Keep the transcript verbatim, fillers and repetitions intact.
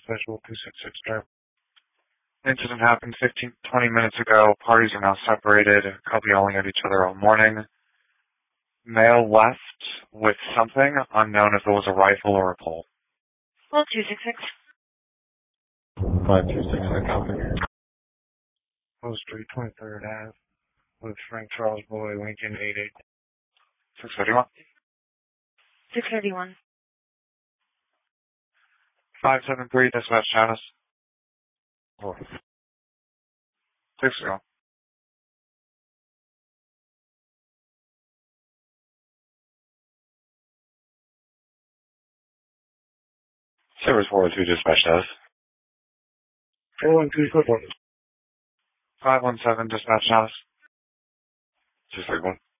visual two six six drive. Incident happened fifteen, twenty minutes ago. Parties are now separated. Couple yelling at each other all morning. Male left with something unknown if it was a rifle or a pole. Well, two six six. five two six six, copy. Post Street, twenty-third Ave, with Frank Charles Boy, Lincoln, eight eight. six thirty-one. six thirty-one. five seven three, dispatch status. Oh. six zero. Service four oh two, dispatch status. four one two, four one. five one seven, dispatch status. six thirty-one.